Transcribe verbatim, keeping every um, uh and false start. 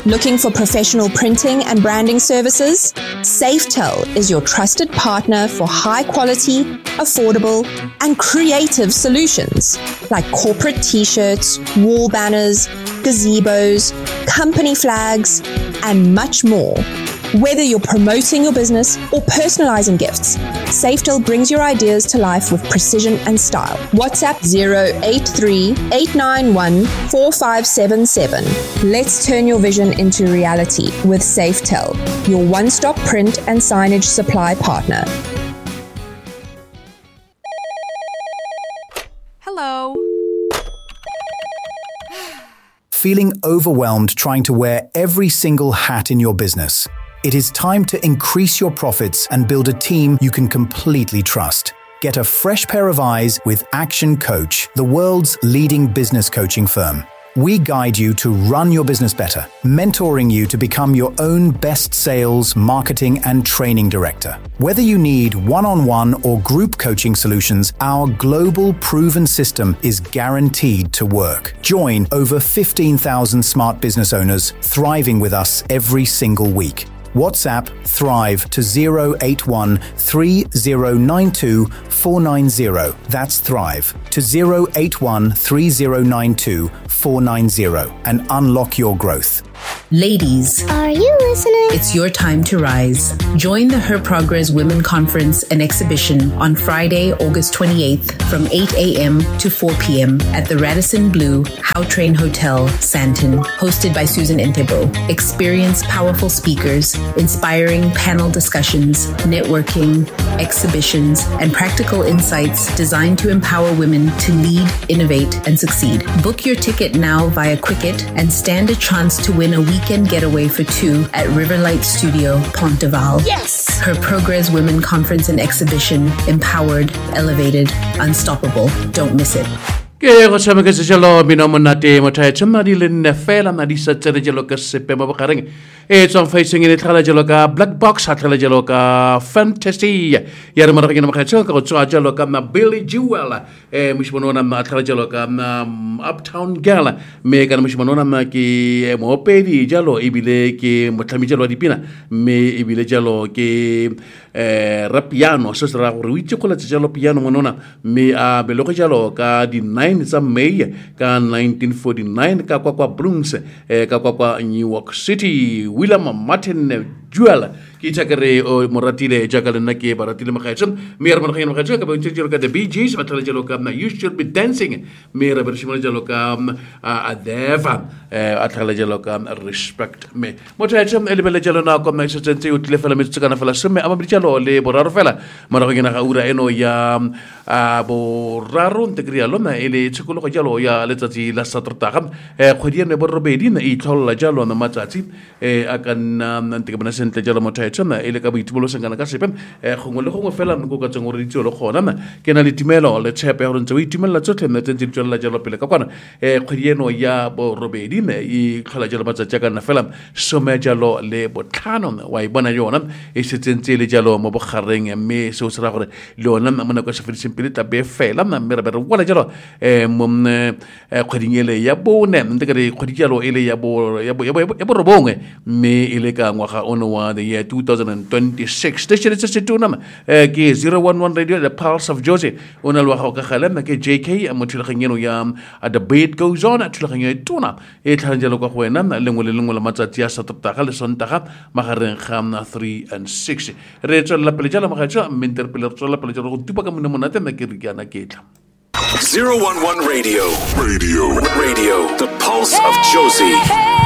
Looking for professional printing and branding services? Safetel is your trusted partner for high-quality, affordable, and creative solutions like corporate t-shirts, wall banners, gazebos, company flags, and much more. Whether you're promoting your business or personalizing gifts, Safetel brings your ideas to life with precision and style. WhatsApp zero eight three, eight nine one, four five seven seven. Let's turn your vision into reality with Safetel, your one-stop print and signage supply partner. Hello. Feeling overwhelmed trying to wear every single hat in your business? It is time to increase your profits and build a team you can completely trust. Get a fresh pair of eyes with Action Coach, the world's leading business coaching firm. We guide you to run your business better, mentoring you to become your own best sales, marketing, and training director. Whether you need one-on-one or group coaching solutions, our global proven system is guaranteed to work. Join over fifteen thousand smart business owners thriving with us every single week. WhatsApp Thrive to zero eight one, three zero nine two, four nine zero. That's Thrive to zero eight one, three zero nine two, four nine zero and unlock your growth. Ladies, are you listening? It's your time to rise. Join the Her Progress Women Conference and Exhibition on Friday, August twenty-eighth from eight a.m. to four p.m. at the Radisson Blu Howtrain Hotel, Sandton, hosted by Susan Entebo. Experience powerful speakers, inspiring panel discussions, networking, exhibitions, and practical insights designed to empower women to lead, innovate, and succeed. Book your ticket now via Quicket and stand a chance to win a weekend getaway for two at Riverlight Studio, Ponteval. Yes! Her Progress Women Conference and Exhibition. Empowered, elevated, unstoppable. Don't miss it. Ke go tshameka se jalo bino monate motho tsama di le nne fela na di sa tsere jalo ka sepe mo bogareng e tsong facing ile tlhala jalo ka Black Box ha tlhala jalo ka Fantasy ya re mo re ke mo kgetso ka go tswa jalo ka na Billy Jewel e mo shibona na tlhala jalo ka na Uptown Girl me ka mo shibona na ke mo pedi jalo ebile ke motlami jalo di pina me ebile jalo ke eh rap piano so se ra gore o itse go letsa jalo piano monona me a belego jalo ka di nine tsa May ka nineteen forty-nine ka kwa kwa Bronx eh ka kwa kwa New York City. William Martin Jewel ki takere o moratile jakale na ke baratile makhaitsam mer man khain makhaitsam ka bonche jalo ka the Bee Gees matale jalo ka na You Should Be Dancing mer bershimon jalo ka Adeva eh atale jalo ka Respect me motaitsam elebele jalo na ko na sentse o telefela metsi kana fela some ama jalo le boraro fela mara go gena ga ura eno ya a boraro ntegria lona ele tshikologo jalo ya letsatsi la saterdag eh kgwedi ne borobedi na itlholla jalo na matsatsi eh akana ntike bana sentle jalo motaitsama ele ka boitibolo sengana ka sepe eh gongwe le gongwe fela go ka tseng gore ditso le gona na ke na le timelo le tshepe gore ntse o itimela tsotlhe nne tse tswela jalo pele ka kwana eh kgwedi eno ya borobedi ne e tlhola jalo matsatsi kana fela some jalo le botlhano wa ibona yona e setsentse le jalo mo bogareng mme se o sera gore le ona mona ka sefediseng pele tabe fela na mme re wala jalo eh mo kgweding ele ya bone ntse ka re kgwedi jalo ele ya bo ya bo robongwe mme ile ka ngwaga ono wa the year two thousand twenty-six station it's a tuna eh ke zero one one radio the Pulse of Josie ona lwa ga ka gala ke J K mo tshilaganyeno ya a debate goes on at tshilaganyeno tuna e tlhanjelo ka go wena lengwe le lengwe la matsatsi ya saterdag le sontaga magareng ga three and six re tswela pele jalo magatsho mme interpele re tswela pele jalo go tupa ka mona monate me ke re ke ana ketla zero one one radio radio radio the Pulse of Josie.